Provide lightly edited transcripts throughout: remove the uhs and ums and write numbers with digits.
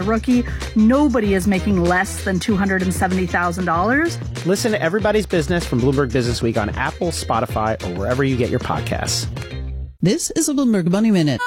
rookie. Nobody is making less than $270,000. Listen to Everybody's Business from Bloomberg Business Week on Apple, Spotify, or wherever you get your podcasts. This is a Bloomberg Money Minute.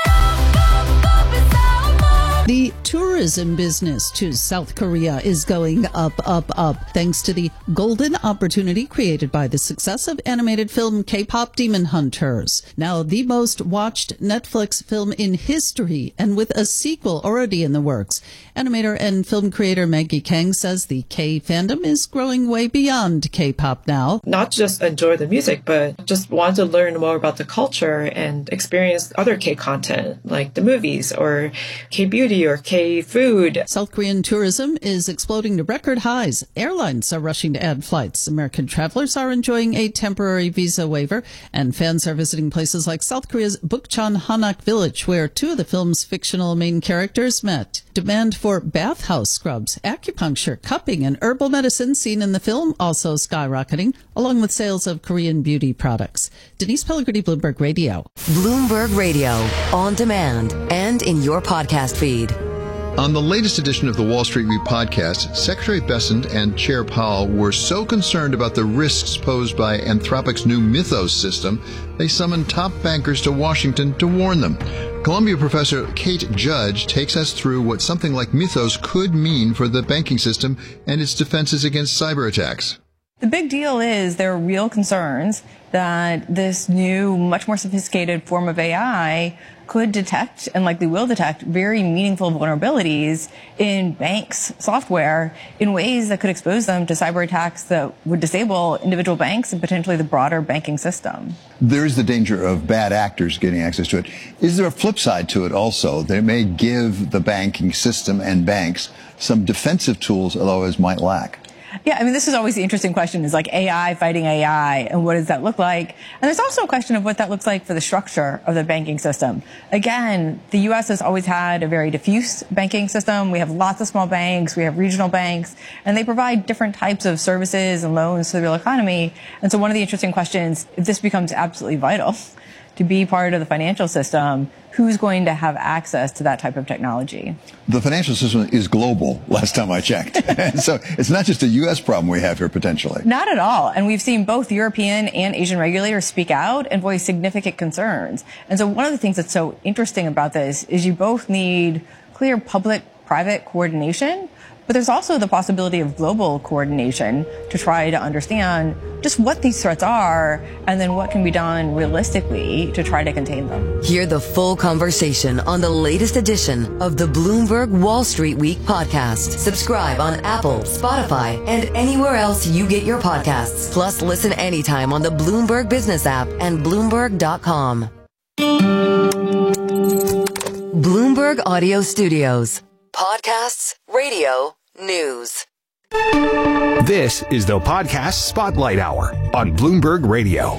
The tourism business to South Korea is going up, thanks to the golden opportunity created by the success of animated film K-pop Demon Hunters. Now the most watched Netflix film in history, and with a sequel already in the works. Animator and film creator Maggie Kang says the K fandom is growing way beyond K-pop now. Not just enjoy the music, but just want to learn more about the culture and experience other K content, like the movies or K-beauty or K-food. South Korean tourism is exploding to record highs. Airlines are rushing to add flights. American travelers are enjoying a temporary visa waiver, and fans are visiting places like South Korea's Bukchon Hanak Village, where two of the film's fictional main characters met. Demand for bathhouse scrubs, acupuncture, cupping, and herbal medicine seen in the film also skyrocketing, along with sales of Korean beauty products. Denise Pellegrini, Bloomberg Radio. Bloomberg Radio, on demand and in your podcast feed. On the latest edition of the Wall Street Week podcast, Secretary Bessent and Chair Powell were so concerned about the risks posed by Anthropic's new Mythos system, they summoned top bankers to Washington to warn them. Columbia professor Kate Judge takes us through what something like Mythos could mean for the banking system and its defenses against cyber attacks. The big deal is there are real concerns that this new, much more sophisticated form of AI could detect and likely will detect very meaningful vulnerabilities in banks' software in ways that could expose them to cyber attacks that would disable individual banks and potentially the broader banking system. There is the danger of bad actors getting access to it. Is there a flip side to it also? They may give the banking system and banks some defensive tools others might lack. Yeah, I mean, this is always the interesting question, is like AI fighting AI, and what does that look like? And there's also a question of what that looks like for the structure of the banking system. Again, the U.S. has always had a very diffuse banking system. We have lots of small banks, we have regional banks, and they provide different types of services and loans to the real economy. And so one of the interesting questions, if this becomes absolutely vital to be part of the financial system, who's going to have access to that type of technology? The financial system is global, last time I checked. So it's not just a U.S. problem we have here potentially. Not at all. And we've seen both European and Asian regulators speak out and voice significant concerns. And so one of the things that's so interesting about this is you both need clear public-private coordination, but there's also the possibility of global coordination to try to understand just what these threats are and then what can be done realistically to try to contain them. Hear the full conversation on the latest edition of the Bloomberg Wall Street Week podcast. Subscribe on Apple, Spotify, and anywhere else you get your podcasts. Plus, listen anytime on the Bloomberg Business app and Bloomberg.com. Bloomberg Audio Studios. Podcasts, radio, news. This is the Podcast Spotlight Hour on Bloomberg Radio.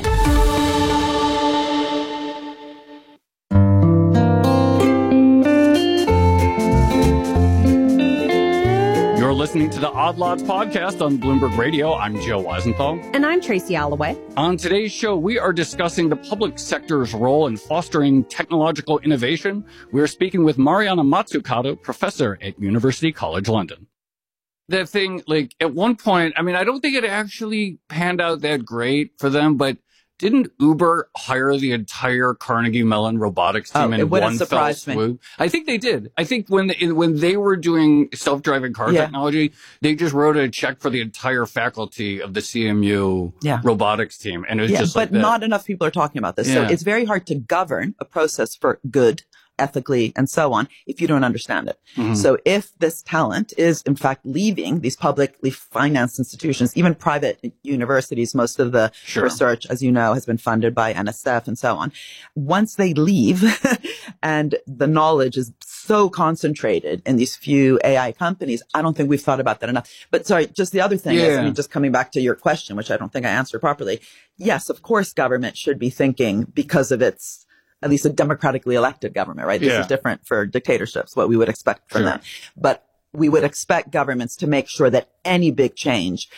You're listening to the Odd Lots podcast on Bloomberg Radio. I'm Joe Weisenthal. And I'm Tracy Alloway. On today's show, we are discussing the public sector's role in fostering technological innovation. We're speaking with Mariana Mazzucato, professor at University College London. The thing, like, at one point, I mean, I don't think it actually panned out that great for them, but didn't Uber hire the entire Carnegie Mellon robotics team in one fell swoop? I think they did. I think when they were doing self-driving car technology, they just wrote a check for the entire faculty of the CMU robotics team. And it was just like but not enough people are talking about this. So it's very hard to govern a process for good, ethically, and so on, if you don't understand it. Mm-hmm. So if this talent is, in fact, leaving these publicly financed institutions, even private universities, most of the research, as you know, has been funded by NSF and so on. Once they leave and the knowledge is so concentrated in these few AI companies, I don't think we've thought about that enough. But sorry, just the other thing is, I mean, just coming back to your question, which I don't think I answered properly. Yes, of course, government should be thinking, because of its at least a democratically elected government, right? This is different for dictatorships, what we would expect from them. But we would expect governments to make sure that any big change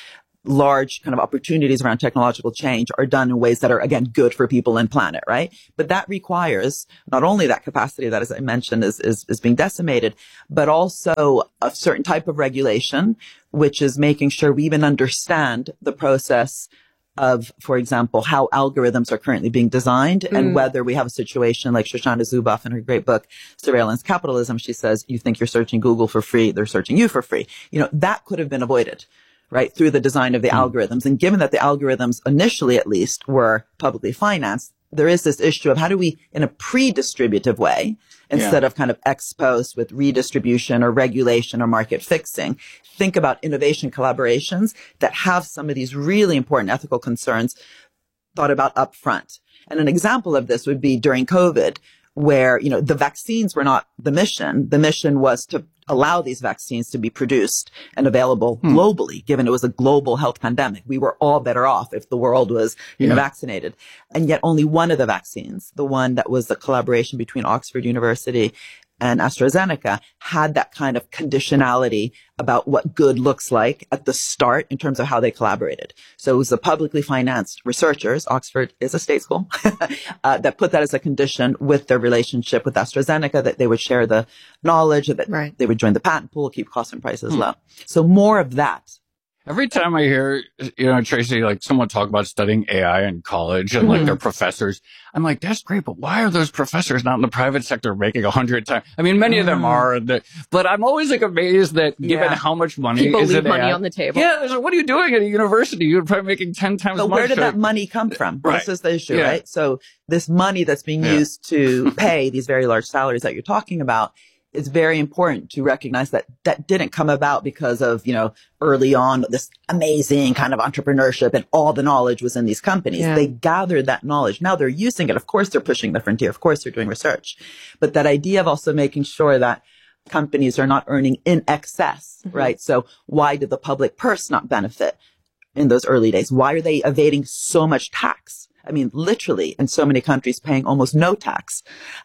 large kind of opportunities around technological change are done in ways that are, again, good for people and planet, right? But that requires not only that capacity that, as I mentioned, is being decimated, but also a certain type of regulation, which is making sure we even understand the process of, for example, how algorithms are currently being designed and whether we have a situation like Shoshana Zuboff in her great book, Surveillance Capitalism. She says, you think you're searching Google for free, they're searching you for free. That could have been avoided, right, through the design of the algorithms. And given that the algorithms initially, at least, were publicly financed, there is this issue of how do we, in a pre-distributive way, instead of kind of ex post with redistribution or regulation or market fixing, think about innovation collaborations that have some of these really important ethical concerns thought about up front. And an example of this would be during COVID, where, the vaccines were not the mission. The mission was to allow these vaccines to be produced and available globally, given it was a global health pandemic. We were all better off if the world was, vaccinated. And yet only one of the vaccines, the one that was the collaboration between Oxford University and AstraZeneca, had that kind of conditionality about what good looks like at the start in terms of how they collaborated. So it was the publicly financed researchers, Oxford is a state school, that put that as a condition with their relationship with AstraZeneca, that they would share the knowledge, that they would join the patent pool, keep costs and prices low. So more of that. Every time I hear, Tracy, like someone talk about studying AI in college and like their professors, I'm like, that's great, but why are those professors not in the private sector making 100 times? I mean, many of them are, but I'm always like amazed that given how much money people is leave in money AI, on the table. Yeah, so what are you doing at a university? You're probably making 10 times but more. Where did that money come from? Right. This is the issue, right? So this money that's being used to pay these very large salaries that you're talking about, it's very important to recognize that that didn't come about because of, early on this amazing kind of entrepreneurship and all the knowledge was in these companies. Yeah. They gathered that knowledge. Now they're using it. Of course, they're pushing the frontier. Of course, they're doing research. But that idea of also making sure that companies are not earning in excess, right? So why did the public purse not benefit in those early days? Why are they evading so much tax? I mean, literally in so many countries paying almost no tax.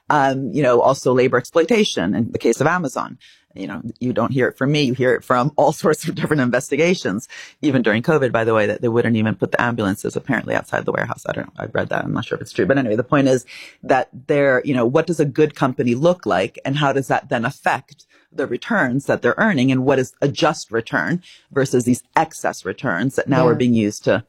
Also labor exploitation in the case of Amazon. You don't hear it from me. You hear it from all sorts of different investigations, even during COVID, by the way, that they wouldn't even put the ambulances apparently outside the warehouse. I don't know. I've read that. I'm not sure if it's true. But anyway, the point is that what does a good company look like and how does that then affect the returns that they're earning and what is a just return versus these excess returns that now are being used to,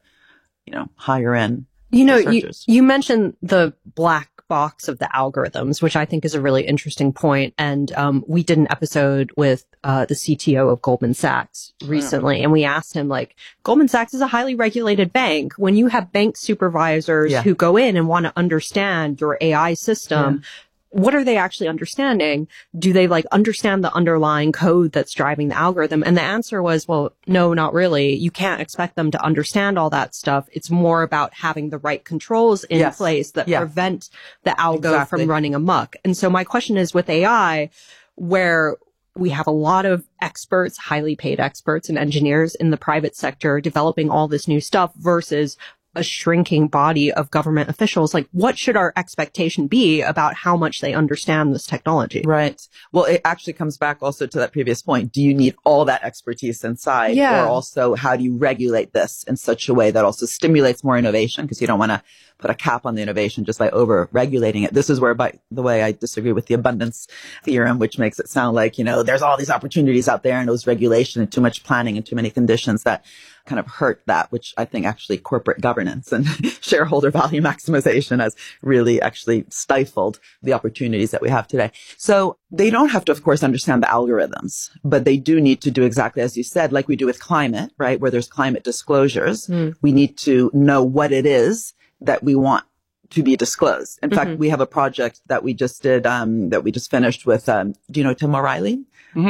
hire in. You mentioned the black box of the algorithms, which I think is a really interesting point. And we did an episode with the CTO of Goldman Sachs recently, and we asked him, Goldman Sachs is a highly regulated bank. When you have bank supervisors who go in and want to understand your AI system, what are they actually understanding? Do they understand the underlying code that's driving the algorithm? And the answer was, well, no, not really. You can't expect them to understand all that stuff. It's more about having the right controls in place that prevent the algo from running amok. And so my question is with AI, where we have a lot of experts, highly paid experts and engineers in the private sector developing all this new stuff versus a shrinking body of government officials, what should our expectation be about how much they understand this technology? Right. Well, it actually comes back also to that previous point. Do you need all that expertise inside? Or also how do you regulate this in such a way that also stimulates more innovation? Because you don't want to put a cap on the innovation just by over regulating it. This is where, by the way, I disagree with the abundance theorem, which makes it sound like, there's all these opportunities out there and it was regulation and too much planning and too many conditions that kind of hurt that, which I think actually corporate governance and shareholder value maximization has really actually stifled the opportunities that we have today. So they don't have to, of course, understand the algorithms, but they do need to do exactly as you said, like we do with climate, right? Where there's climate disclosures. We need to know what it is that we want to be disclosed. In fact, we have a project that we just did, that we just finished with, do you know Tim O'Reilly?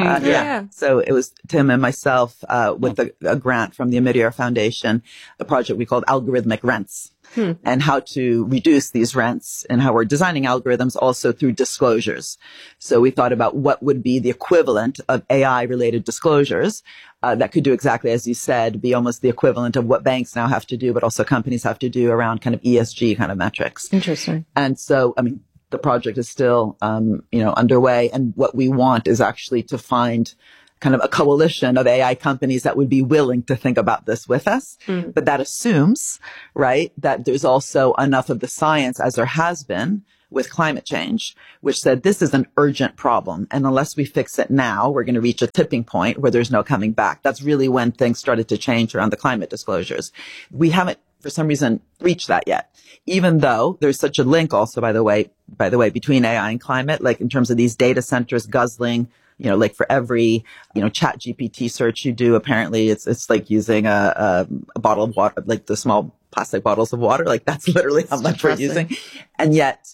So it was Tim and myself, with a grant from the Omidyar Foundation, a project we called Algorithmic Rents, and how to reduce these rents and how we're designing algorithms also through disclosures. So we thought about what would be the equivalent of AI related disclosures, that could do exactly as you said, be almost the equivalent of what banks now have to do, but also companies have to do around kind of ESG kind of metrics. Interesting. And so, the project is still, underway. And what we want is actually to find kind of a coalition of AI companies that would be willing to think about this with us. But that assumes, right, that there's also enough of the science, as there has been with climate change, which said this is an urgent problem. And unless we fix it now, we're going to reach a tipping point where there's no coming back. That's really when things started to change around the climate disclosures. We haven't, for some reason, reached that yet, even though there's such a link also, by the way, between AI and climate, like in terms of these data centers guzzling, like for every, chat GPT search you do, apparently it's like using a bottle of water, like the small plastic bottles of water. Like that's literally how much we're using. And yet,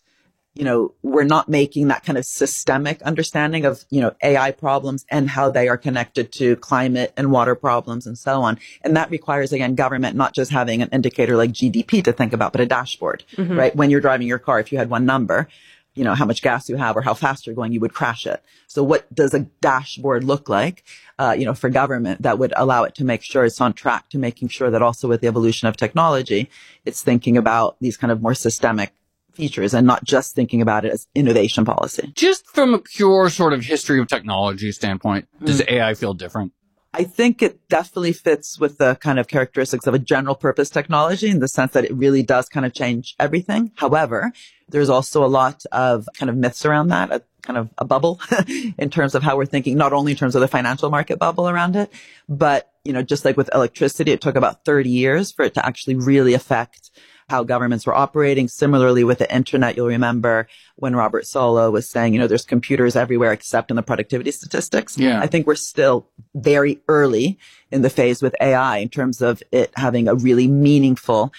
we're not making that kind of systemic understanding of, AI problems and how they are connected to climate and water problems and so on. And that requires, again, government not just having an indicator like GDP to think about, but a dashboard, right? When you're driving your car, if you had one number, how much gas you have or how fast you're going, you would crash it. So what does a dashboard look like, for government that would allow it to make sure it's on track to making sure that also with the evolution of technology, it's thinking about these kind of more systemic features and not just thinking about it as innovation policy. Just from a pure sort of history of technology standpoint, does AI feel different? I think it definitely fits with the kind of characteristics of a general purpose technology in the sense that it really does kind of change everything. However, there's also a lot of kind of myths around that, a kind of a bubble in terms of how we're thinking, not only in terms of the financial market bubble around it, but, just like with electricity, it took about 30 years for it to actually really affect how governments were operating. Similarly with the internet, you'll remember when Robert Solow was saying, there's computers everywhere except in the productivity statistics. Yeah. I think we're still very early in the phase with AI in terms of it having a really meaningful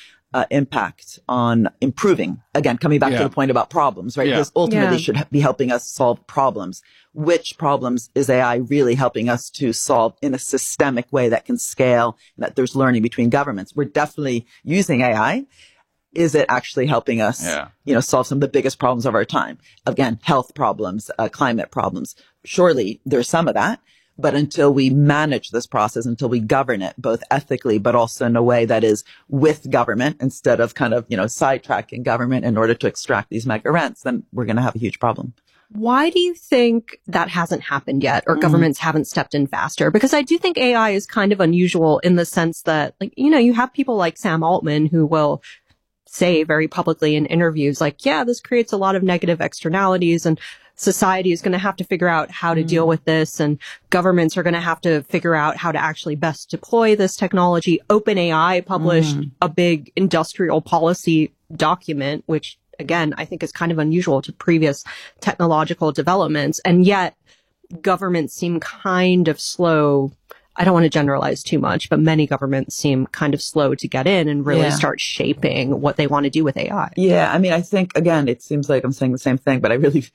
impact on improving. Again, coming back to the point about problems, right? Because ultimately it should be helping us solve problems. Which problems is AI really helping us to solve in a systemic way that can scale, that there's learning between governments? We're definitely using AI. Is it actually helping us, solve some of the biggest problems of our time? Again, health problems, climate problems. Surely there's some of that. But until we manage this process, until we govern it, both ethically, but also in a way that is with government instead of kind of, sidetracking government in order to extract these mega rents, then we're going to have a huge problem. Why do you think that hasn't happened yet, or governments haven't stepped in faster? Because I do think AI is kind of unusual in the sense that, you have people like Sam Altman who will say very publicly in interviews, like, this creates a lot of negative externalities and society is going to have to figure out how to deal with this, and governments are going to have to figure out how to actually best deploy this technology. OpenAI published a big industrial policy document, which again, I think is kind of unusual to previous technological developments. And yet governments seem kind of slow. I don't want to generalize too much, but many governments seem kind of slow to get in and really start shaping what they want to do with AI. Yeah. I mean, I think, again, it seems like I'm saying the same thing, but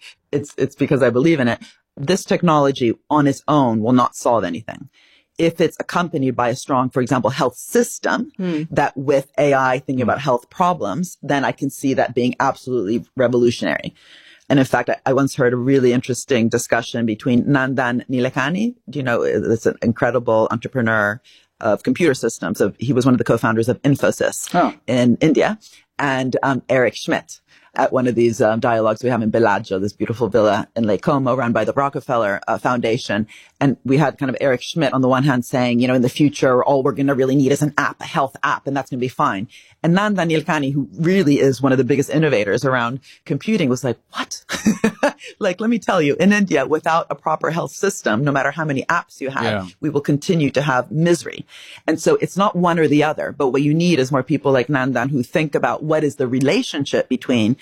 it's because I believe in it. This technology on its own will not solve anything. If it's accompanied by a strong, for example, health system that with AI thinking about health problems, then I can see that being absolutely revolutionary. And in fact, I once heard a really interesting discussion between Nandan Nilekani. It's an incredible entrepreneur of computer systems. He was one of the co-founders of Infosys in India, and Eric Schmidt at one of these dialogues we have in Bellagio, this beautiful villa in Lake Como run by the Rockefeller Foundation. And we had kind of Eric Schmidt on the one hand saying, in the future, all we're going to really need is an app, a health app, and that's going to be fine. And Nandan Nilekani, who really is one of the biggest innovators around computing, was like, what? Like, let me tell you, in India, without a proper health system, no matter how many apps you have, we will continue to have misery. And so it's not one or the other, but what you need is more people like Nandan who think about what is the relationship between,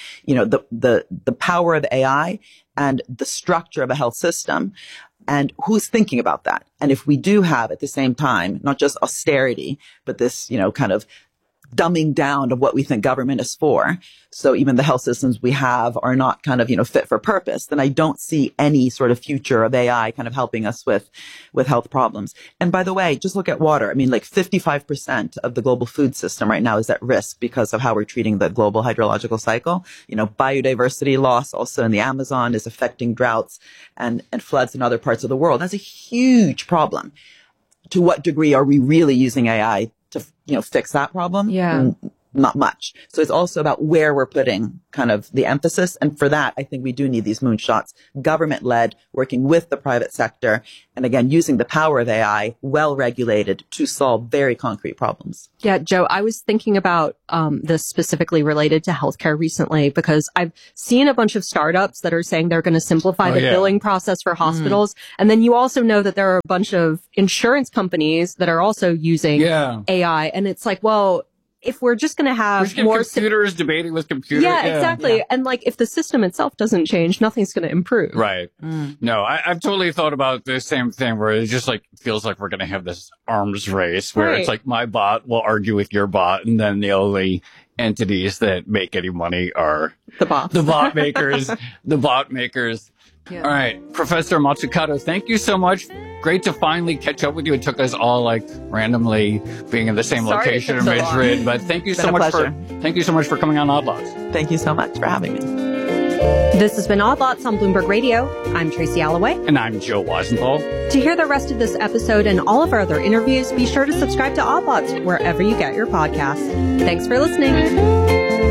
the power of AI and the structure of a health system. And who's thinking about that? And if we do have at the same time, not just austerity, but this, kind of dumbing down of what we think government is for. So even the health systems we have are not kind of, fit for purpose. Then I don't see any sort of future of AI kind of helping us with health problems. And by the way, just look at water. I mean, like 55% of the global food system right now is at risk because of how we're treating the global hydrological cycle. Biodiversity loss also in the Amazon is affecting droughts and floods in other parts of the world. That's a huge problem. To what degree are we really using AI to, fix that problem? Yeah. not much. So it's also about where we're putting kind of the emphasis. And for that, I think we do need these moonshots, government-led, working with the private sector, and again, using the power of AI, well-regulated, to solve very concrete problems. Yeah, Joe, I was thinking about this specifically related to healthcare recently, because I've seen a bunch of startups that are saying they're going to simplify the billing process for hospitals. And then you also know that there are a bunch of insurance companies that are also using AI. And it's like, well, if we're just going to have more computers debating with computers. Yeah, exactly. Yeah. And like, if the system itself doesn't change, nothing's going to improve. Right. No, I've totally thought about the same thing, where it just like feels like we're going to have this arms race where it's like my bot will argue with your bot, and then the only entities that make any money are the bots, the bot makers, the bot makers. Yeah. All right, Professor Matsukato, thank you so much. Great to finally catch up with you. It took us all like randomly being in the same location in Madrid, but thank you so much for coming on Odd Lots. Thank you so much for having me. This has been Odd Lots on Bloomberg Radio. I'm Tracy Alloway. And I'm Joe Weisenthal. To hear the rest of this episode and all of our other interviews, be sure to subscribe to Odd Lots wherever you get your podcasts. Thanks for listening.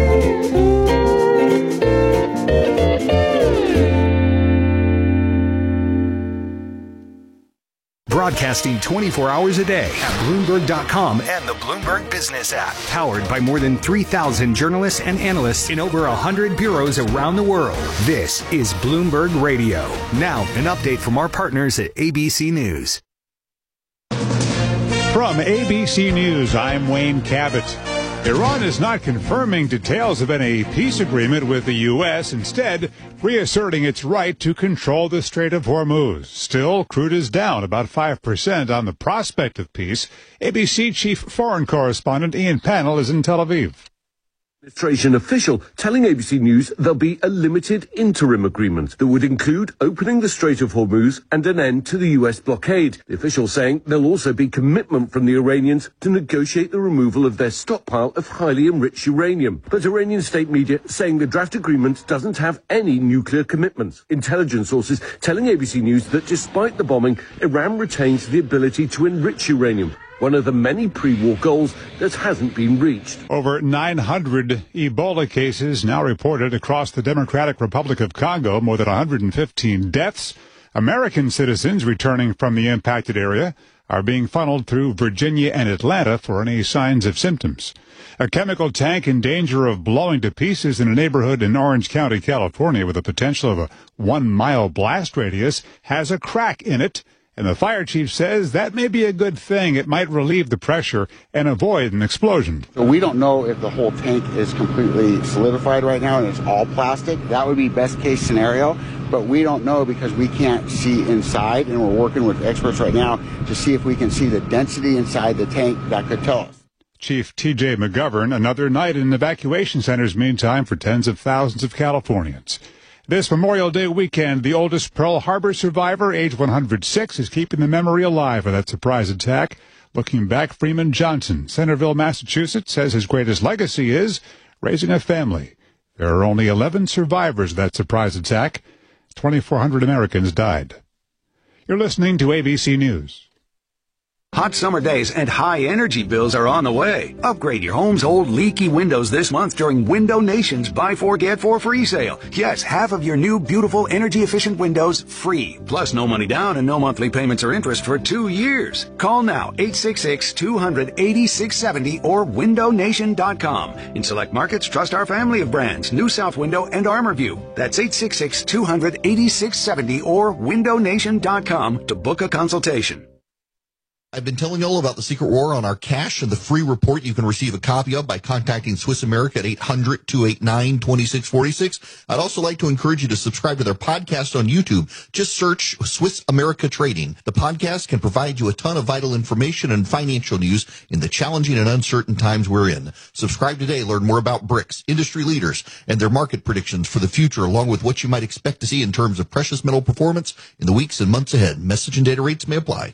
Broadcasting 24 hours a day at Bloomberg.com and the Bloomberg Business app. Powered by more than 3,000 journalists and analysts in over 100 bureaus around the world. This is Bloomberg Radio. Now, an update from our partners at ABC News. From ABC News, I'm Wayne Cabot. Iran is not confirming details of any peace agreement with the U.S., instead reasserting its right to control the Strait of Hormuz. Still, crude is down about 5% on the prospect of peace. ABC chief foreign correspondent Ian Pannell is in Tel Aviv. Administration official telling ABC News there'll be a limited interim agreement that would include opening the Strait of Hormuz and an end to the U.S. blockade. The official saying there'll also be commitment from the Iranians to negotiate the removal of their stockpile of highly enriched uranium. But Iranian state media saying the draft agreement doesn't have any nuclear commitments. Intelligence sources telling ABC News that despite the bombing, Iran retains the ability to enrich uranium, one of the many pre-war goals that hasn't been reached. Over 900 Ebola cases now reported across the Democratic Republic of Congo, more than 115 deaths. American citizens returning from the impacted area are being funneled through Virginia and Atlanta for any signs of symptoms. A chemical tank in danger of blowing to pieces in a neighborhood in Orange County, California, with a potential of a 1-mile blast radius, has a crack in it. And the fire chief says that may be a good thing. It might relieve the pressure and avoid an explosion. So we don't know if the whole tank is completely solidified right now and it's all plastic. That would be best case scenario. But we don't know because we can't see inside. And we're working with experts right now to see if we can see the density inside the tank that could tell us. Chief T.J. McGovern, another night in evacuation centers meantime for tens of thousands of Californians. This Memorial Day weekend, the oldest Pearl Harbor survivor, age 106, is keeping the memory alive of that surprise attack. Looking back, Freeman Johnson, Centerville, Massachusetts, says his greatest legacy is raising a family. There are only 11 survivors of that surprise attack. 2,400 Americans died. You're listening to ABC News. Hot summer days and high energy bills are on the way. Upgrade your home's old leaky windows this month during Window Nation's Buy 4 Get 4 free sale. Yes, half of your new beautiful energy efficient windows free. Plus no money down and no monthly payments or interest for 2 years. Call now 866-200-8670 or windownation.com. In select markets, trust our family of brands, New South Window and ArmorView. That's 866-200-8670 or windownation.com to book a consultation. I've been telling you all about the Secret War on our cash and the free report you can receive a copy of by contacting Swiss America at 800-289-2646. I'd also like to encourage you to subscribe to their podcast on YouTube. Just search Swiss America Trading. The podcast can provide you a ton of vital information and financial news in the challenging and uncertain times we're in. Subscribe today. Learn more about BRICS, industry leaders, and their market predictions for the future, along with what you might expect to see in terms of precious metal performance in the weeks and months ahead. Message and data rates may apply.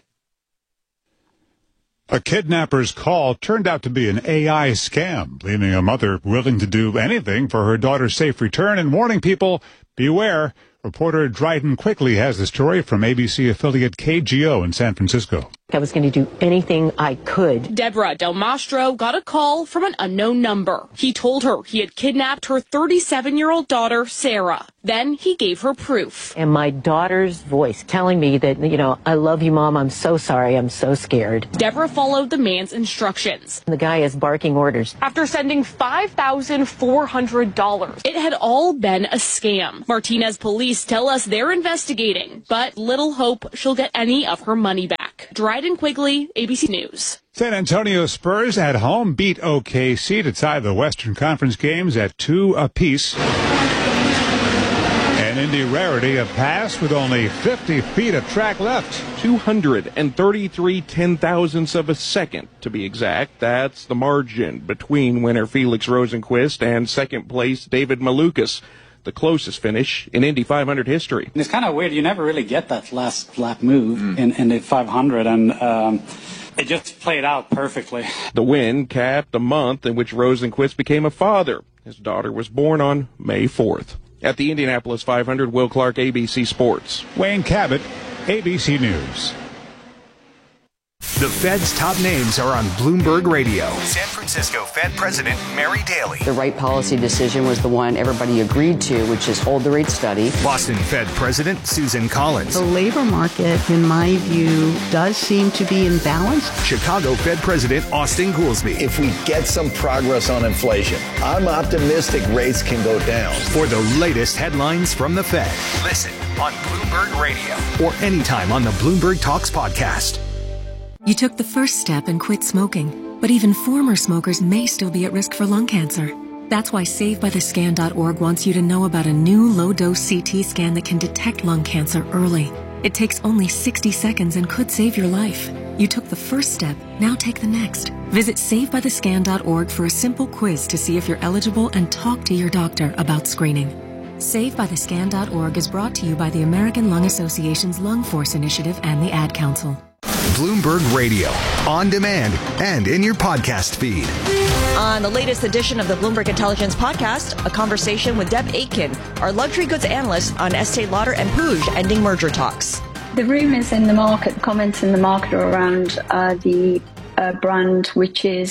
A kidnapper's call turned out to be an AI scam, leaving a mother willing to do anything for her daughter's safe return and warning people, beware. Reporter Dryden Quickly has the story from ABC affiliate KGO in San Francisco. I was going to do anything I could. Deborah Del Mastro got a call from an unknown number. He told her he had kidnapped her 37-year-old daughter, Sarah. Then he gave her proof. And my daughter's voice telling me that, I love you, Mom. I'm so sorry. I'm so scared. Deborah followed the man's instructions. The guy is barking orders. After sending $5,400, it had all been a scam. Martinez police tell us they're investigating, but little hope she'll get any of her money back. Dryden Quigley, ABC News. San Antonio Spurs at home beat OKC to tie the Western Conference games at 2 apiece. An Indy rarity, a pass with only 50 feet of track left. 233 ten-thousandths of a second, to be exact. That's the margin between winner Felix Rosenqvist and second place David Malukas. The closest finish in Indy 500 history. It's kind of weird. You never really get that last lap move in the 500, and it just played out perfectly. The win capped a month in which Rosenqvist became a father. His daughter was born on May 4th. At the Indianapolis 500, Will Clark, ABC Sports. Wayne Cabot, ABC News. The Fed's top names are on Bloomberg Radio. San Francisco Fed President Mary Daly. The right policy decision was the one everybody agreed to, which is hold the rate steady. Boston Fed President Susan Collins. The labor market, in my view, does seem to be in balance. Chicago Fed President Austin Goolsbee. If we get some progress on inflation, I'm optimistic rates can go down. For the latest headlines from the Fed, listen on Bloomberg Radio or anytime on the Bloomberg Talks podcast. You took the first step and quit smoking, but even former smokers may still be at risk for lung cancer. That's why SaveByTheScan.org wants you to know about a new low-dose CT scan that can detect lung cancer early. It takes only 60 seconds and could save your life. You took the first step, now take the next. Visit SaveByTheScan.org for a simple quiz to see if you're eligible and talk to your doctor about screening. SaveByTheScan.org is brought to you by the American Lung Association's Lung Force Initiative and the Ad Council. Bloomberg Radio, on demand and in your podcast feed. On the latest edition of the Bloomberg Intelligence Podcast, a conversation with Deb Aitken, our luxury goods analyst on Estee Lauder and Puig ending merger talks. The rumours in the market, the comments in the market are around the brand, which is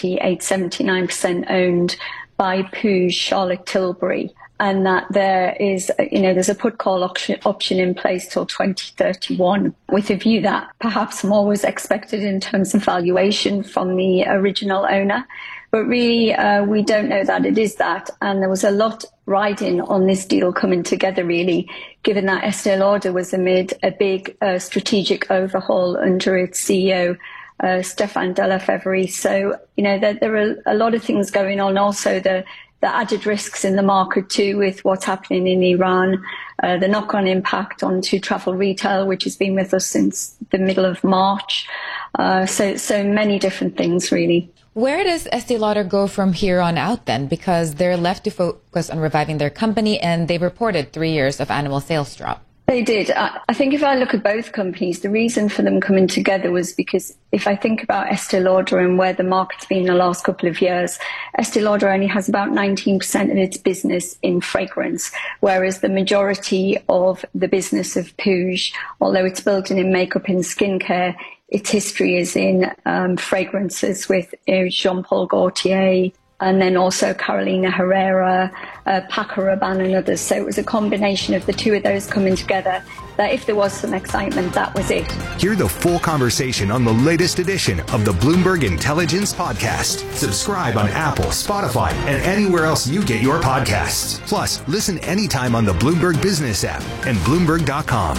79% owned by Puig, Charlotte Tilbury. And that there is, there's a put-call option in place till 2031, with a view that perhaps more was expected in terms of valuation from the original owner. But really, we don't know that it is that. And there was a lot riding on this deal coming together, really, given that Estee Lauder was amid a big strategic overhaul under its CEO, Stéphane de la Faverie. So, there are a lot of things going on. Also, the added risks in the market too, with what's happening in Iran, the knock-on impact onto travel retail, which has been with us since the middle of March. So many different things, really. Where does Estee Lauder go from here on out then? Because they're left to focus on reviving their company, and they've reported 3 years of annual sales drop. They did. I think if I look at both companies, the reason for them coming together was because if I think about Estee Lauder and where the market's been the last couple of years, Estee Lauder only has about 19% of its business in fragrance, whereas the majority of the business of Puig, although it's built in makeup and skincare, its history is in fragrances with Jean-Paul Gaultier, and then also Carolina Herrera, Paco Rabanne and others. So it was a combination of the two of those coming together that if there was some excitement, that was it. Hear the full conversation on the latest edition of the Bloomberg Intelligence Podcast. Subscribe on Apple, Spotify, and anywhere else you get your podcasts. Plus, listen anytime on the Bloomberg Business app and Bloomberg.com.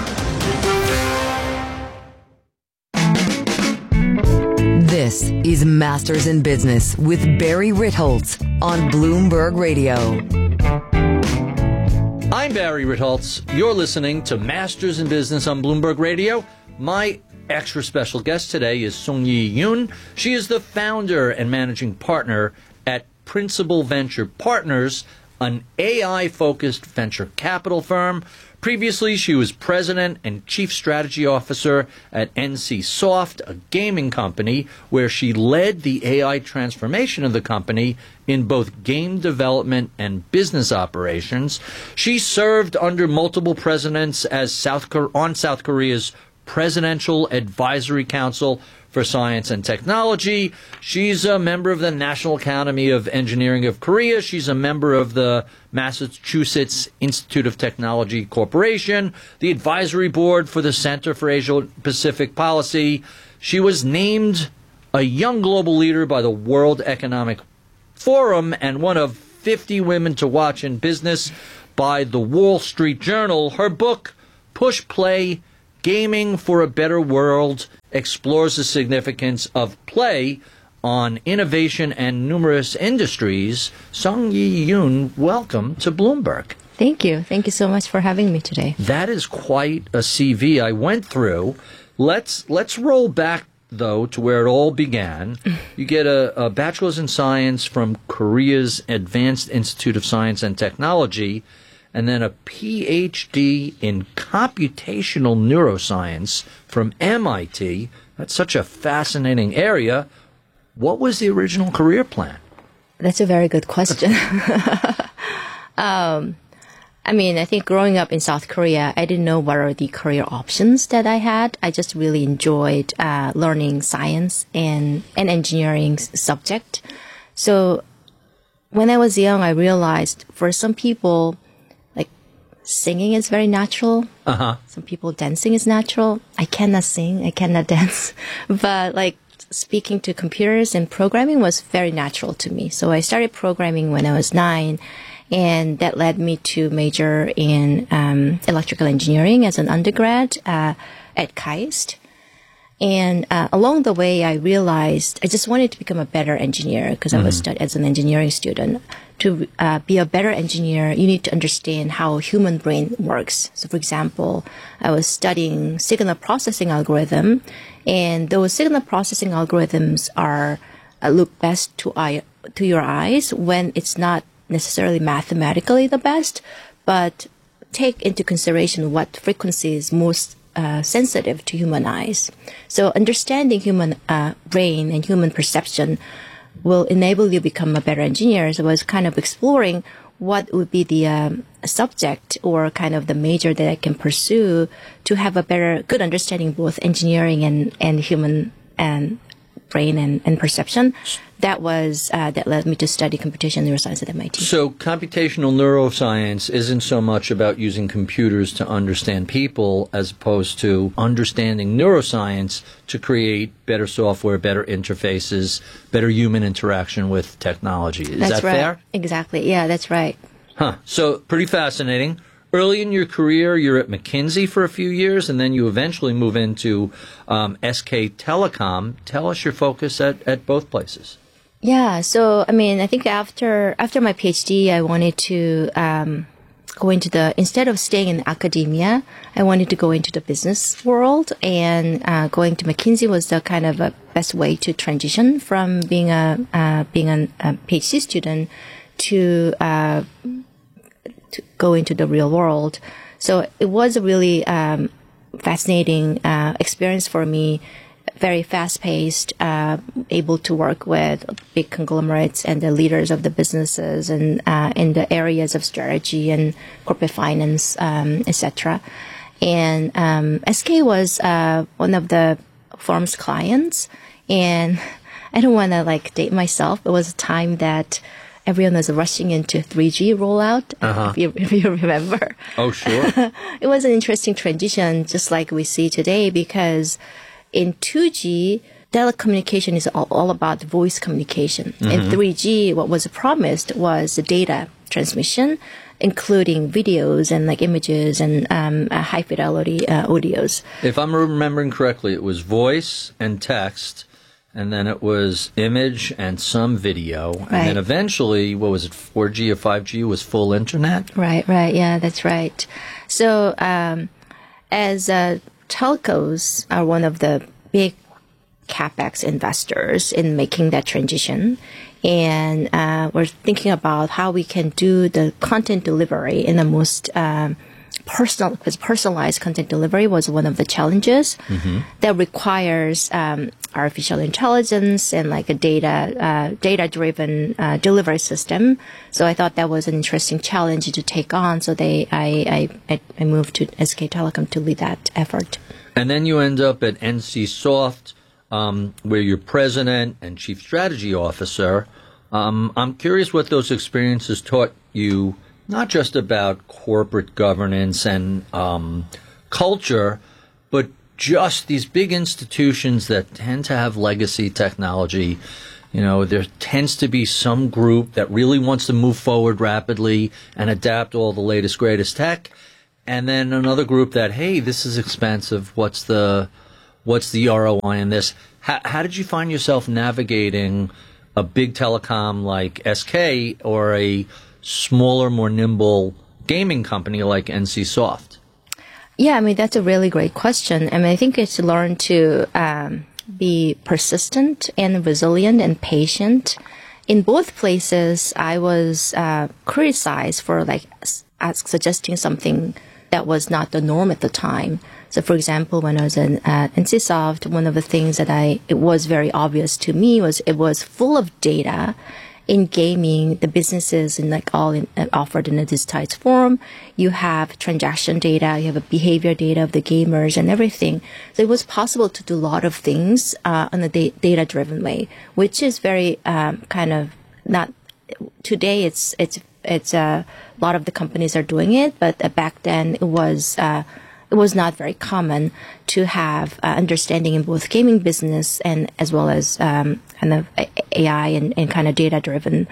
This is Masters in Business with Barry Ritholtz on Bloomberg Radio. I'm Barry Ritholtz. You're listening to Masters in Business on Bloomberg Radio. My extra special guest today is Sung-Yi Yoon. She is the founder and managing partner at Principal Venture Partners, an AI-focused venture capital firm. Previously, she was president and chief strategy officer at NC Soft, a gaming company, where she led the AI transformation of the company in both game development and business operations. She served under multiple presidents as South Korea's Presidential Advisory Council for Science and Technology. She's a member of the National Academy of Engineering of Korea. She's a member of the Massachusetts Institute of Technology Corporation, the advisory board for the Center for Asia-Pacific Policy. She was named a young global leader by the World Economic Forum and one of 50 women to watch in business by the Wall Street Journal. Her book, Push Play, Gaming for a Better World, explores the significance of play on innovation and numerous industries. Sung-Yi Yoon, welcome to Bloomberg. Thank you. Thank you so much for having me today. That is quite a CV I went through. Let's roll back, though, to where it all began. You get a bachelor's in science from Korea's Advanced Institute of Science and Technology, and then a PhD in computational neuroscience from MIT. That's such a fascinating area. What was the original career plan? That's a very good question. I think growing up in South Korea, I didn't know what are the career options that I had. I just really enjoyed learning science and engineering subject. So when I was young, I realized for some people, singing is very natural. Some people dancing is natural. I cannot sing. I cannot dance. But speaking to computers and programming was very natural to me. So I started programming when I was 9, and that led me to major in electrical engineering as an undergrad at KAIST. And along the way, I realized I just wanted to become a better engineer because I was studying as an engineering student. To be a better engineer, you need to understand how human brain works. So, for example, I was studying signal processing algorithm, and those signal processing algorithms are look best to your eyes when it's not necessarily mathematically the best, but take into consideration what frequency is most sensitive to human eyes. So understanding human brain and human perception will enable you to become a better engineer. So I was kind of exploring what would be the subject or kind of the major that I can pursue to have a good understanding of both engineering and human and brain and perception. That led me to study computational neuroscience at MIT. So computational neuroscience isn't so much about using computers to understand people as opposed to understanding neuroscience to create better software, better interfaces, better human interaction with technology. Is that right. fair? Exactly. Yeah, that's right. So pretty fascinating. Early in your career, you're at McKinsey for a few years, and then you eventually move into SK Telecom. Tell us your focus at both places. Yeah, so I think after my PhD, I wanted to go into instead of staying in academia, I wanted to go into the business world, and going to McKinsey was the kind of a best way to transition from being a PhD student to go into the real world. So it was a really fascinating experience for me. Very fast-paced, able to work with big conglomerates and the leaders of the businesses and in the areas of strategy and corporate finance, etc. And SK was one of the firm's clients, and I don't want to date myself. It was a time that everyone was rushing into 3G rollout, if you remember. Oh, sure. It was an interesting transition, just like we see today, because in 2G, telecommunication is all about voice communication. In 3G, what was promised was the data transmission, including videos and images and high fidelity audios. If I'm remembering correctly, it was voice and text, and then it was image and some video. Right. And then eventually, 4G or 5G was full internet? Right. Yeah, that's right. So as telcos are one of the big CapEx investors in making that transition. And we're thinking about how we can do the content delivery in the most personal, because personalized content delivery was one of the challenges that requires artificial intelligence and a data-driven delivery system. So I thought that was an interesting challenge to take on. So I moved to SK Telecom to lead that effort. And then you end up at NCSoft, where you're president and chief strategy officer. I'm curious what those experiences taught you, not just about corporate governance and culture, but just these big institutions that tend to have legacy technology. You know, there tends to be some group that really wants to move forward rapidly and adapt all the latest, greatest tech. And then another group that, hey, this is expensive. What's the ROI in this? How did you find yourself navigating a big telecom like SK or a smaller, more nimble gaming company like NCSoft? Yeah, I mean, that's a really great question. I mean, I think it's learn to be persistent and resilient and patient. In both places, I was criticized for suggesting something that was not the norm at the time. So, for example, when I was at NCSoft, one of the things that it was very obvious to me was it was full of data. In gaming, the businesses offered in a digitized form. You have transaction data, you have a behavior data of the gamers and everything. So it was possible to do a lot of things in a data-driven way, which is very kind of not today. It's a lot of the companies are doing it, but back then it was not very common to have understanding in both gaming business and as well as kind of AI and kind of data-driven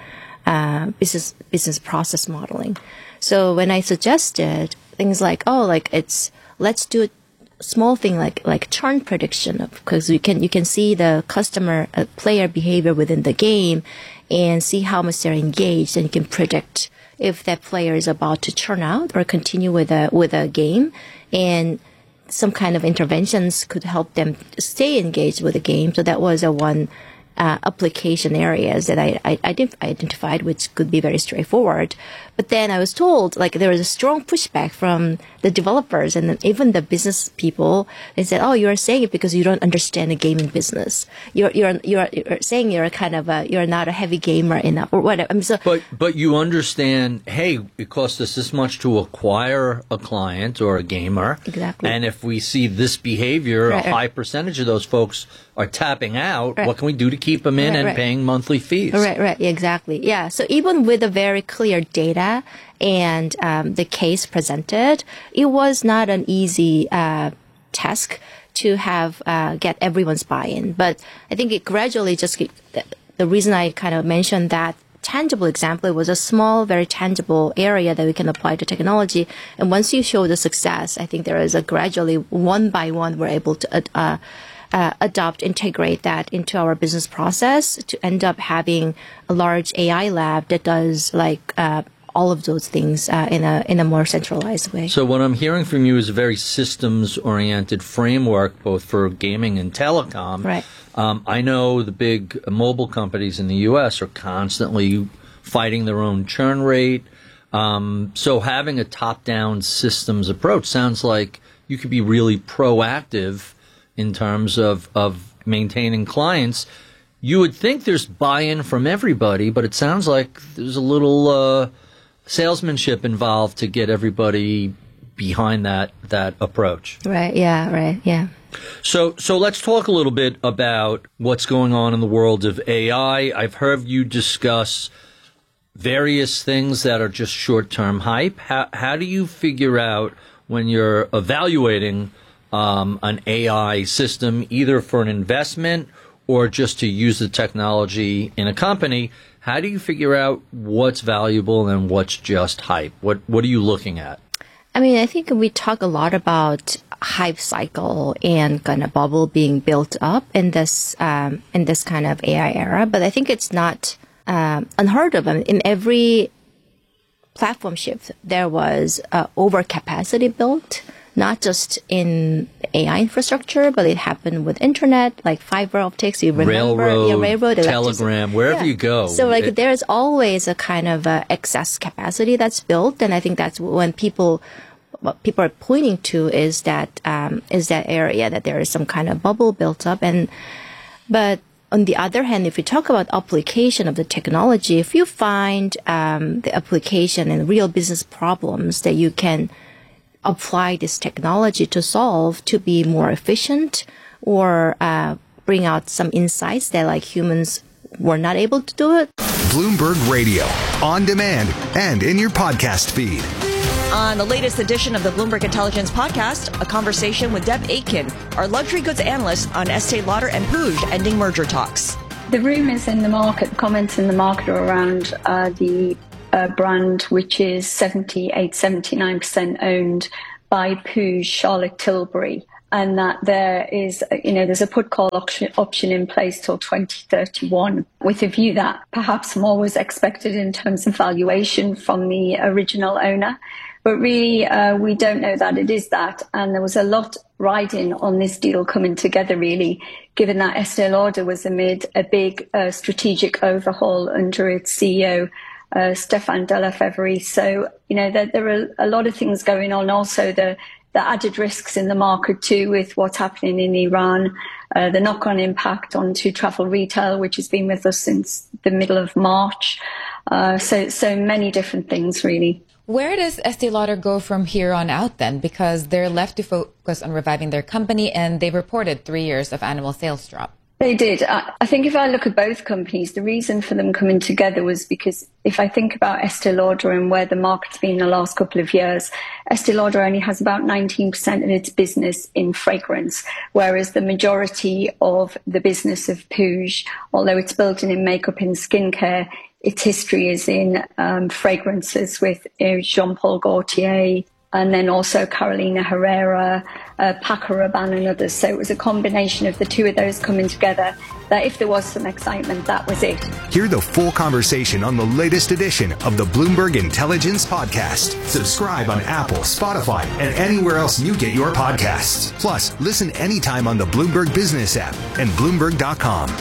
business process modeling. So when I suggested things like, let's do a small thing like churn prediction, because you can see the customer player behavior within the game and see how much they're engaged, and you can predict if that player is about to churn out or continue with a game, and some kind of interventions could help them stay engaged with the game. So that was one application areas that I identified, which could be very straightforward. But then I was told, there was a strong pushback from the developers and even the business people. They said, "Oh, you're saying it because you don't understand the gaming business. You're saying you're kind of you're not a heavy gamer enough or whatever." I mean, but you understand, hey, it costs us this much to acquire a client or a gamer. Exactly. And if we see this behavior, a high percentage of those folks are tapping out. Right. What can we do to keep them in and paying monthly fees? Right, exactly. Yeah. So even with a very clear data and the case presented, it was not an easy task to have get everyone's buy-in. But I think it gradually the reason I kind of mentioned that tangible example, it was a small, very tangible area that we can apply to technology. And once you show the success, I think there is a gradually one by one we're able to integrate that into our business process to end up having a large AI lab that does all of those things in a more centralized way. So what I'm hearing from you is a very systems-oriented framework, both for gaming and telecom. Right. I know the big mobile companies in the U.S. are constantly fighting their own churn rate. So having a top-down systems approach sounds like you could be really proactive in terms of maintaining clients. You would think there's buy-in from everybody, but it sounds like there's a little salesmanship involved to get everybody behind that approach. Right, yeah. So let's talk a little bit about what's going on in the world of AI. I've heard you discuss various things that are just short-term hype. How do you figure out when you're evaluating an AI system, either for an investment or just to use the technology in a company? How do you figure out what's valuable and what's just hype? What are you looking at? I mean, I think we talk a lot about hype cycle and kind of bubble being built up in this kind of AI era, but I think it's not unheard of. I mean, in every platform shift, there was overcapacity built, not just in AI infrastructure, but it happened with internet, like fiber optics. You remember, railroad, Telegram, wherever you go. So there's always a kind of excess capacity that's built, and I think that's when what people are pointing to is that area that there is some kind of bubble built up. But on the other hand, if you talk about application of the technology, if you find the application and real business problems that you can apply this technology to solve to be more efficient or bring out some insights that like humans were not able to do it. Bloomberg Radio, on demand and in your podcast feed. On the latest edition of the Bloomberg Intelligence Podcast, a conversation with Deb Aitken, our luxury goods analyst on Estee Lauder and Puig ending merger talks. The rumours in the market, comments in the market around the brand, which is 79% owned by Puig Charlotte Tilbury, and that there is, there's a put call option in place till 2031, with a view that perhaps more was expected in terms of valuation from the original owner. But really, we don't know that it is that. And there was a lot riding on this deal coming together, really, given that Estee Lauder was amid a big strategic overhaul under its CEO, Stéphane de la Faverie. So, there are a lot of things going on. Also, the added risks in the market too, with what's happening in Iran, the knock-on impact onto travel retail, which has been with us since the middle of March. So many different things, really. Where does Estee Lauder go from here on out then? Because they're left to focus on reviving their company, and they've reported 3 years of annual sales drop. They did. I think if I look at both companies, the reason for them coming together was because if I think about Estee Lauder and where the market's been the last couple of years, Estee Lauder only has about 19% of its business in fragrance, whereas the majority of the business of Puig, although it's built in makeup and skincare, its history is in fragrances with Jean-Paul Gaultier, and then also Carolina Herrera, Paco Rabanne and others. So it was a combination of the two of those coming together that if there was some excitement, that was it. Hear the full conversation on the latest edition of the Bloomberg Intelligence Podcast. Subscribe on Apple, Spotify, and anywhere else you get your podcasts. Plus, listen anytime on the Bloomberg Business app and Bloomberg.com.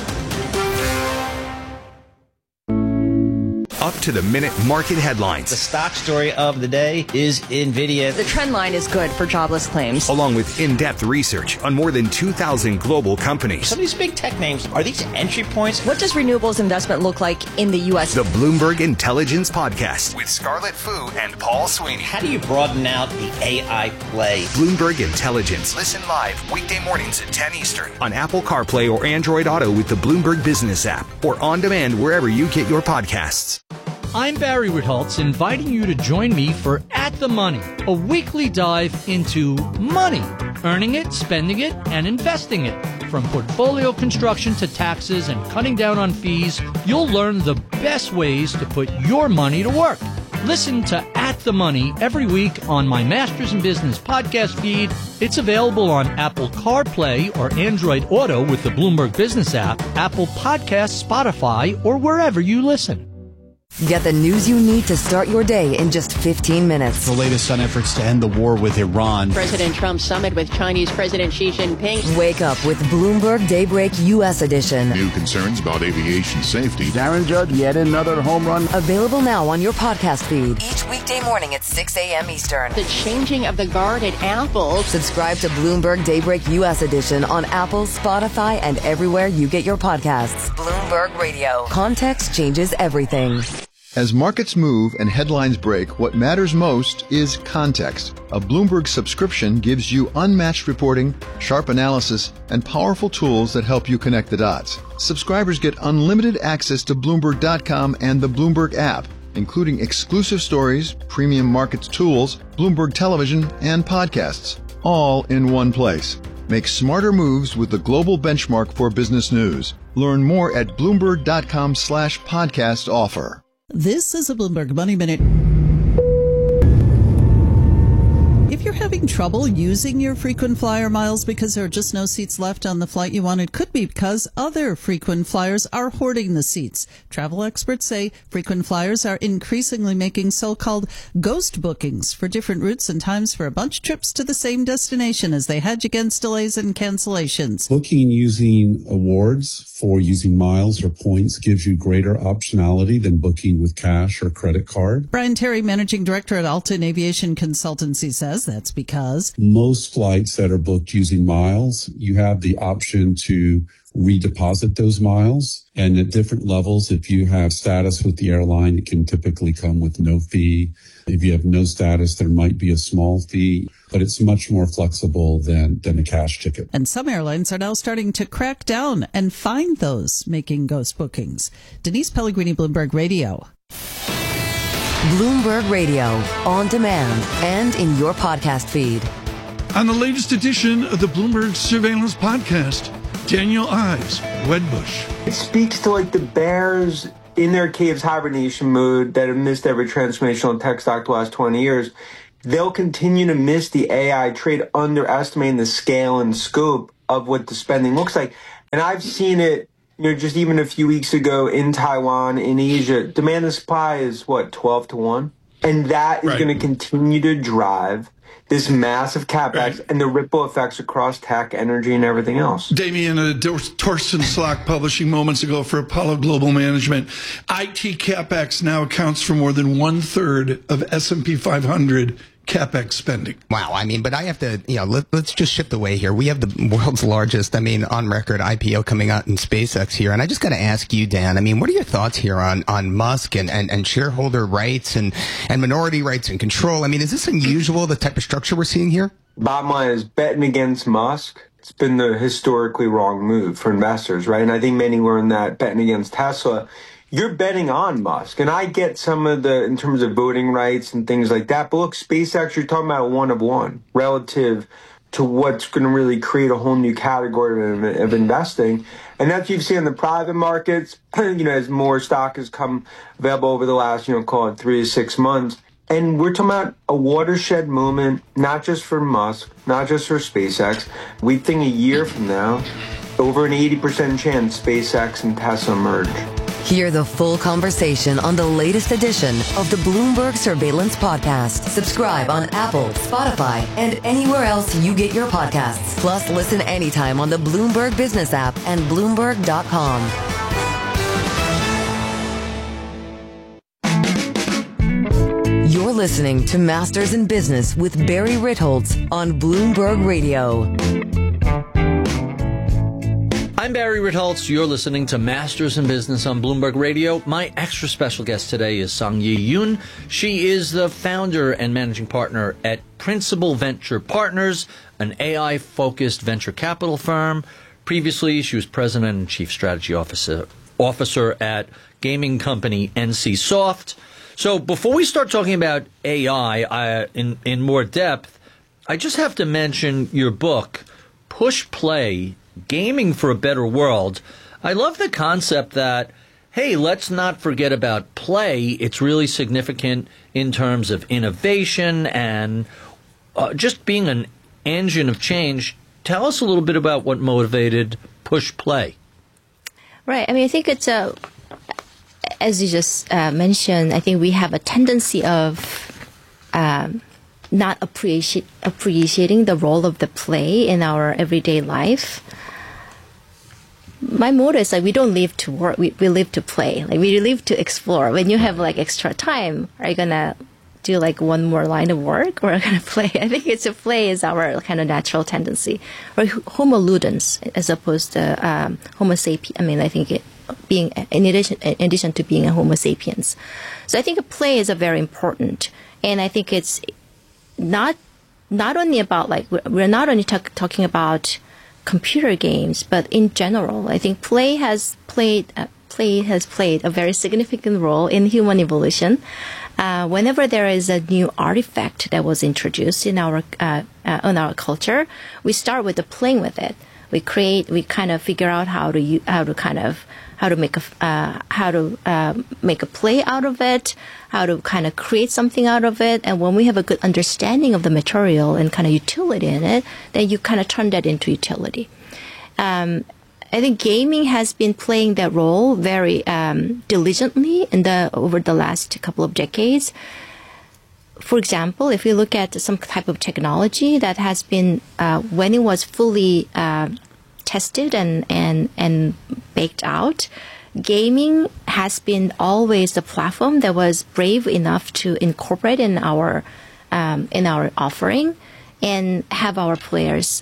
Up-to-the-minute market headlines. The stock story of the day is NVIDIA. The trend line is good for jobless claims. Along with in-depth research on more than 2,000 global companies. Some of these big tech names, are these entry points? What does renewables investment look like in the U.S.? The Bloomberg Intelligence Podcast with Scarlett Fu and Paul Sweeney. How do you broaden out the AI play? Bloomberg Intelligence. Listen live weekday mornings at 10 Eastern on Apple CarPlay or Android Auto with the Bloomberg Business app or on demand wherever you get your podcasts. I'm Barry Ritholtz, inviting you to join me for At the Money, a weekly dive into money, earning it, spending it, and investing it. From portfolio construction to taxes and cutting down on fees, you'll learn the best ways to put your money to work. Listen to At the Money every week on my Masters in Business podcast feed. It's available on Apple CarPlay or Android Auto with the Bloomberg Business app, Apple Podcasts, Spotify, or wherever you listen. Get the news you need to start your day in just 15 minutes. The latest on efforts to end the war with Iran. President Trump's summit with Chinese President Xi Jinping. Wake up with Bloomberg Daybreak U.S. edition. New concerns about aviation safety. Aaron Judge, yet another home run. Available now on your podcast feed. Each weekday morning at 6 a.m. Eastern. The changing of the guard at Apple. Subscribe to Bloomberg Daybreak U.S. edition on Apple, Spotify, and everywhere you get your podcasts. Bloomberg Radio. Context changes everything. As markets move and headlines break, what matters most is context. A Bloomberg subscription gives you unmatched reporting, sharp analysis, and powerful tools that help you connect the dots. Subscribers get unlimited access to Bloomberg.com and the Bloomberg app, including exclusive stories, premium markets tools, Bloomberg television, and podcasts, all in one place. Make smarter moves with the global benchmark for business news. Learn more at Bloomberg.com/podcast offer. This is a Bloomberg Money Minute. If you're having trouble using your frequent flyer miles because there are just no seats left on the flight you want, it could be because other frequent flyers are hoarding the seats. Travel experts say frequent flyers are increasingly making so-called ghost bookings for different routes and times for a bunch of trips to the same destination as they hedge against delays and cancellations. Booking using awards for using miles or points gives you greater optionality than booking with cash or credit card. Brian Terry, managing director at Alton Aviation Consultancy, says that's because because most flights that are booked using miles, you have the option to redeposit those miles. And at different levels, if you have status with the airline, it can typically come with no fee. If you have no status, there might be a small fee, but it's much more flexible than a cash ticket. And some airlines are now starting to crack down and fine those making ghost bookings. Denise Pellegrini, Bloomberg Radio. Bloomberg Radio, on demand and in your podcast feed. On the latest edition of the Bloomberg Surveillance Podcast, Daniel Ives, Wedbush. It speaks to like the bears in their caves hibernation mode that have missed every transformational tech stock the last 20 years. They'll continue to miss the AI trade, underestimating the scale and scope of what the spending looks like. And I've seen it, just even a few weeks ago in Taiwan, in Asia, demand and supply is 12 to 1. And that is going to continue to drive this massive CapEx and the ripple effects across tech, energy, and everything else. Damien, Torsten Slok publishing moments ago for Apollo Global Management, IT CapEx now accounts for more than 1/3 of S&P 500 CapEx spending. Wow. I mean, but I have to, let's just shift away here. We have the world's largest, on record IPO coming out in SpaceX here. And I just got to ask you, Dan, what are your thoughts here on Musk and shareholder rights and minority rights and control? Is this unusual, the type of structure we're seeing here? Bottom line is betting against Musk. It's been the historically wrong move for investors, right? And I think many learned that betting against Tesla. You're betting on Musk. And I get some of in terms of voting rights and things like that. But look, SpaceX, you're talking about one of one relative to what's going to really create a whole new category of investing. And that's what you've seen in the private markets, as more stock has come available over the last, call it 3 to 6 months. And we're talking about a watershed moment, not just for Musk, not just for SpaceX. We think a year from now, over an 80% chance SpaceX and Tesla merge. Hear the full conversation on the latest edition of the Bloomberg Surveillance Podcast. Subscribe on Apple, Spotify, and anywhere else you get your podcasts. Plus, listen anytime on the Bloomberg Business app and Bloomberg.com. You're listening to Masters in Business with Barry Ritholtz on Bloomberg Radio. I'm Barry Ritholtz. You're listening to Masters in Business on Bloomberg Radio. My extra special guest today is Sung-Yi Yoon. She is the founder and managing partner at Principal Venture Partners, an AI-focused venture capital firm. Previously, she was president and chief strategy officer at gaming company NCSoft. So before we start talking about AI in more depth, I just have to mention your book, Push Play, Gaming for a Better World. I love the concept that, hey, let's not forget about play. It's really significant in terms of innovation and just being an engine of change. Tell us a little bit about what motivated Push Play. Right. I think it's as you just mentioned, I think we have a tendency of not appreciating the role of the play in our everyday life. My motto is we don't live to work, we live to play. We live to explore. When you have extra time, are you gonna do one more line of work or are you gonna play? I think play is our kind of natural tendency, or homo ludens as opposed to homo sapien. I think being in addition to being a homo sapiens. So I think play is very important, and I think it's not only about we're not only talking about computer games, but in general, I think play has played a very significant role in human evolution. Whenever there is a new artifact that was introduced in our culture, we start with playing with it. We kind of figure out how to make a play out of it, how to kind of create something out of it. And when we have a good understanding of the material and kind of utility in it, then you kind of turn that into utility. I think gaming has been playing that role very diligently over the last couple of decades. For example, if you look at some type of technology that has been, when it was fully tested and baked out, gaming has been always the platform that was brave enough to incorporate in our offering. and have our players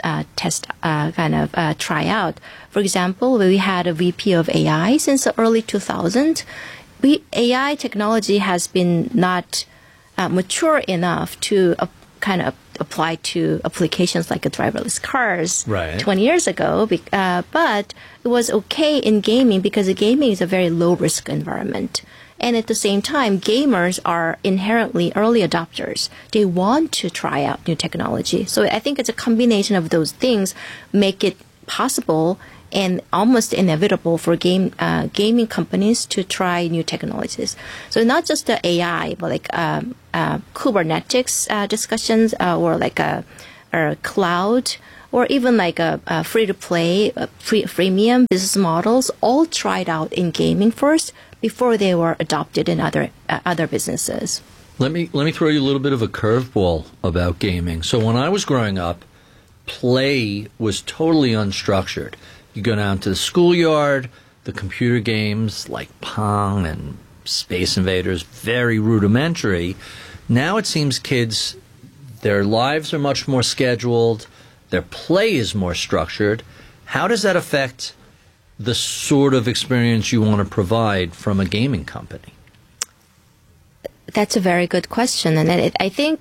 try out. For example, we had a VP of AI since the early 2000s. AI technology has been not mature enough to apply to applications like driverless cars 20 years ago. But it was okay in gaming because gaming is a very low-risk environment. And at the same time, gamers are inherently early adopters. They want to try out new technology. So I think it's a combination of those things make it possible and almost inevitable for gaming companies to try new technologies. So not just the AI, but like Kubernetes discussions or like a cloud, or even like a free-to-play, freemium business models, all tried out in gaming first before they were adopted in other businesses. Let me throw you a little bit of a curveball about gaming. So when I was growing up, play was totally unstructured. You go down to the schoolyard, the computer games like Pong and Space Invaders, very rudimentary. Now it seems kids, their lives are much more scheduled, their play is more structured. How does that affect the sort of experience you want to provide from a gaming company? That's a very good question. And I think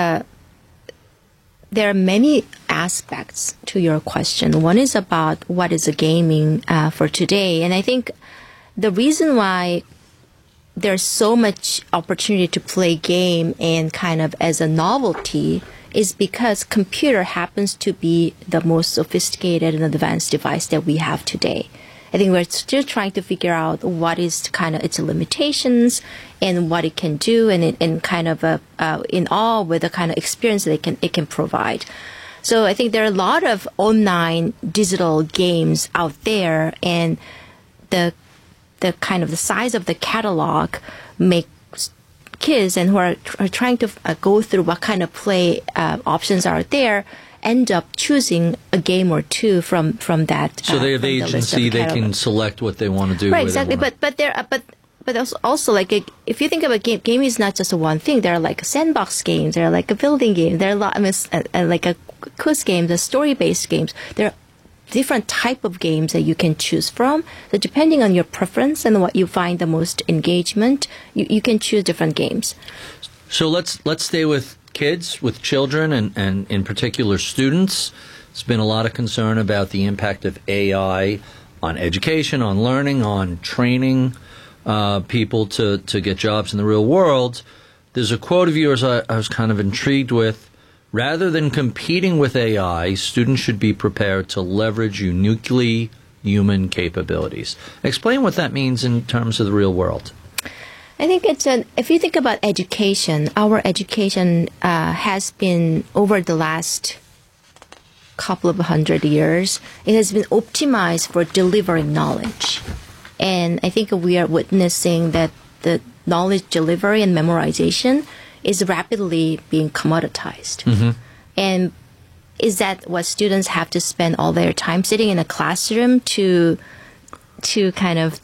there are many aspects to your question. One is about what is a gaming for today. And I think the reason why there's so much opportunity to play game and kind of as a novelty is because computer happens to be the most sophisticated and advanced device that we have today. I think we're still trying to figure out what is kind of its limitations and what it can do, and kind of in awe with the kind of experience that it can provide. So I think there are a lot of online digital games out there, and the kind of the size of the catalog makes kids and who are trying to go through what kind of play options are there end up choosing a game or two from that. So they have agency; they can select what they want to do. Right, exactly. But also like if you think about gaming is not just one thing. There are like sandbox games, there are like a building game, there are like a quiz games, the story-based games. There are different type of games that you can choose from. So depending on your preference and what you find the most engagement, you can choose different games. So let's stay with kids, with children, and in particular students. There's been a lot of concern about the impact of AI on education, on learning, on training people to get jobs in the real world. There's a quote of yours I was kind of intrigued with. Rather than competing with AI, students should be prepared to leverage uniquely human capabilities. Explain what that means in terms of the real world. I think if you think about education, our education has been, over the last couple of 100 years, it has been optimized for delivering knowledge. And I think we are witnessing that the knowledge delivery and memorization is rapidly being commoditized. Mm-hmm. And is that what students have to spend all their time sitting in a classroom to kind of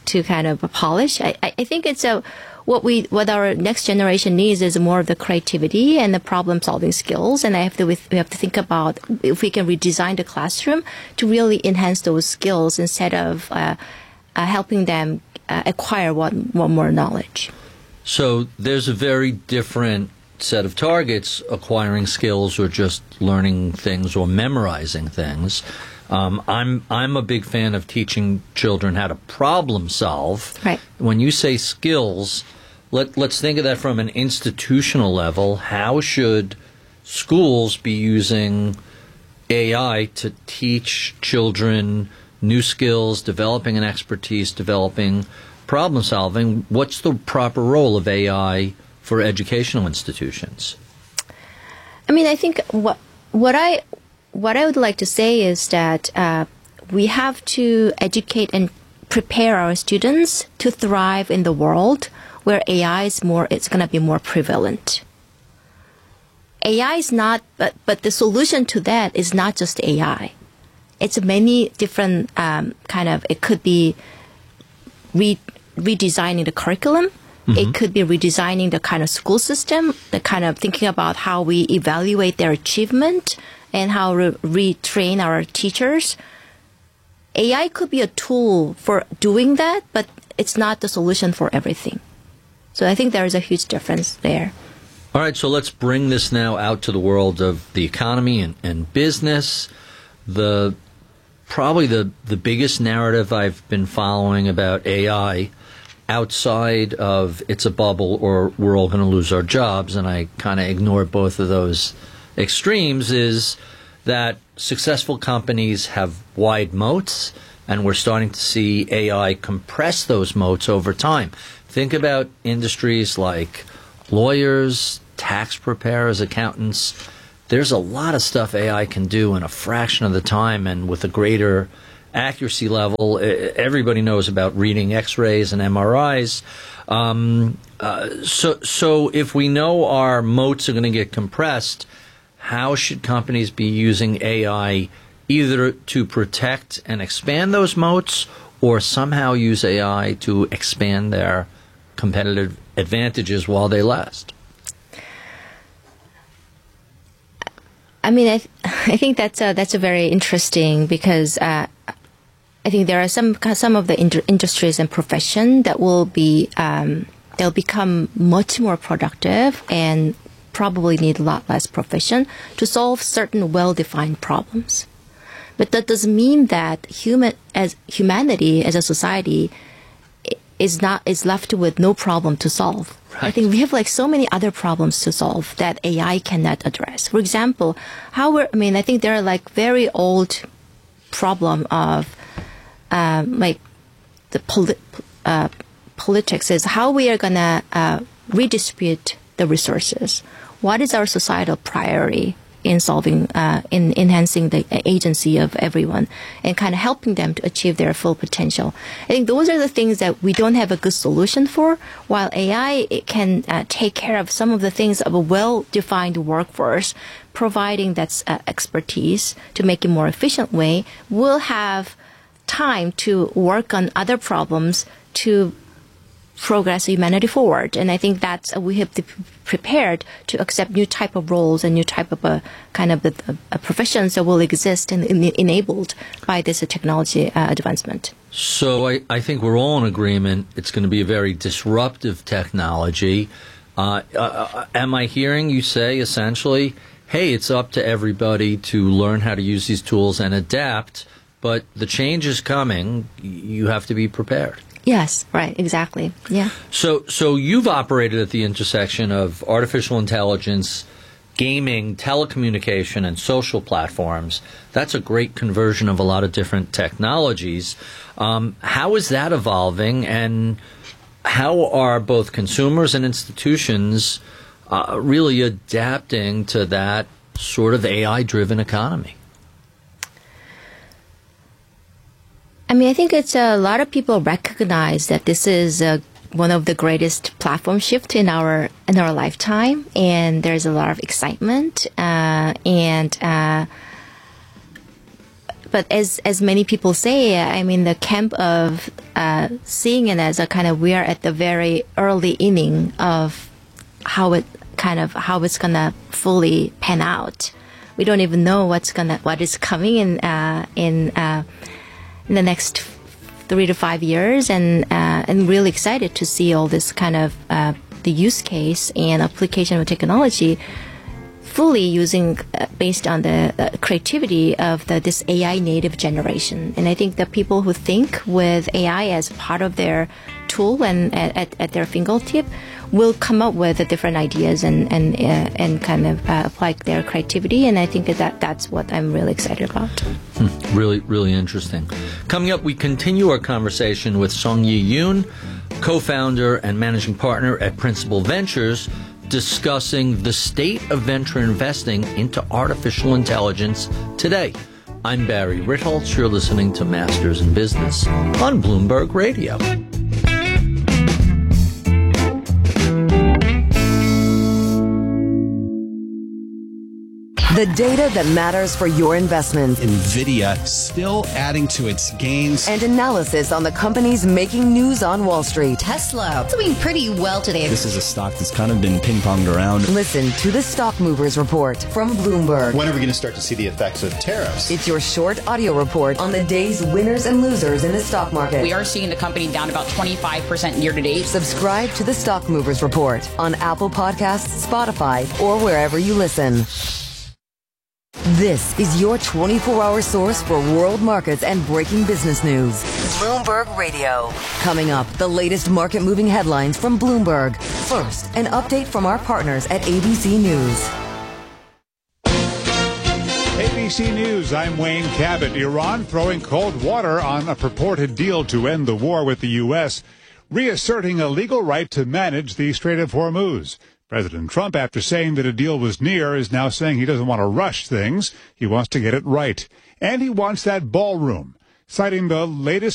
polish? I think it's what our next generation needs is more of the creativity and the problem solving skills. And we have to think about if we can redesign the classroom to really enhance those skills instead of helping them acquire one more knowledge. So there's a very different set of targets, acquiring skills or just learning things or memorizing things. I'm a big fan of teaching children how to problem solve. Right. When you say skills, let's think of that from an institutional level. How should schools be using AI to teach children new skills, developing an expertise, developing problem solving? What's the proper role of AI for educational institutions? I mean, I think what I would like to say is that we have to educate and prepare our students to thrive in the world where AI is it's going to be more prevalent. AI is not, but the solution to that is not just AI. It's many different it could be redesigning the curriculum. It could be redesigning the kind of school system, the kind of thinking about how we evaluate their achievement and how we retrain our teachers. AI could be a tool for doing that, but it's not the solution for everything. So I think there is a huge difference there. All right, so let's bring this now out to the world of the economy and business. Probably the biggest narrative I've been following about AI outside of it's a bubble or we're all going to lose our jobs, and I kind of ignore both of those extremes, is that successful companies have wide moats, and we're starting to see AI compress those moats over time. Think about industries like lawyers, tax preparers, accountants. There's a lot of stuff AI can do in a fraction of the time and with a greater accuracy level. Everybody knows about reading X-rays and MRIs. So if we know our moats are going to get compressed, how should companies be using AI either to protect and expand those moats or somehow use AI to expand their competitive advantages while they last? I mean, I think that's a very interesting, because I think there are some of the industries and profession that will be they'll become much more productive and probably need a lot less profession to solve certain well-defined problems. But that doesn't mean that humanity as a society is left with no problem to solve. Right. I think we have so many other problems to solve that AI cannot address. For example, I think there are very old problem of the politics is how we are gonna redistribute the resources. What is our societal priority in solving, in enhancing the agency of everyone and kind of helping them to achieve their full potential? I think those are the things that we don't have a good solution for, while AI can take care of some of the things of a well-defined workforce, providing that expertise to make it more efficient way. We'll have time to work on other problems to progress humanity forward. And I think that's we have to be prepared to accept new type of roles and new type of professions that will exist and enabled by this technology advancement. So I think we're all in agreement it's going to be a very disruptive technology. Am I hearing you say essentially, hey, it's up to everybody to learn how to use these tools and adapt, but the change is coming, you have to be prepared? Yes, right, exactly. Yeah. So you've operated at the intersection of artificial intelligence, gaming, telecommunication, and social platforms. That's a great conversion of a lot of different technologies. How is that evolving, and how are both consumers and institutions really adapting to that sort of AI-driven economy? I mean, I think it's a lot of people recognize that this is one of the greatest platform shift in our lifetime, and there's a lot of excitement. But as many people say, I mean, the camp of seeing it as a kind of, we are at the very early inning of how it's gonna fully pan out. We don't even know what is coming in the next 3 to 5 years, and really excited to see all this kind of the use case and application of technology fully using based on the creativity of this AI native generation. And I think the people who think with AI as part of their tool and at their fingertip will come up with different ideas and kind of apply their creativity. And I think that's what I'm really excited about. Really, really interesting. Coming up, we continue our conversation with Sung-Yi Yoon, co-founder and managing partner at Principal Ventures, discussing the state of venture investing into artificial intelligence today. I'm Barry Ritholtz. You're listening to Masters in Business on Bloomberg Radio. The data that matters for your investment. NVIDIA still adding to its gains. And analysis on the companies making news on Wall Street. Tesla doing pretty well today. This is a stock that's kind of been ping-ponged around. Listen to the Stock Movers Report from Bloomberg. When are we going to start to see the effects of tariffs? It's your short audio report on the day's winners and losers in the stock market. We are seeing the company down about 25% year to date. Subscribe to the Stock Movers Report on Apple Podcasts, Spotify, or wherever you listen. This is your 24-hour source for world markets and breaking business news. Bloomberg Radio. Coming up, the latest market-moving headlines from Bloomberg. First, an update from our partners at ABC News. ABC News, I'm Wayne Cabot. Iran throwing cold water on a purported deal to end the war with the U.S., reasserting a legal right to manage the Strait of Hormuz. President Trump, after saying that a deal was near, is now saying he doesn't want to rush things. He wants to get it right. And he wants that ballroom, citing the latest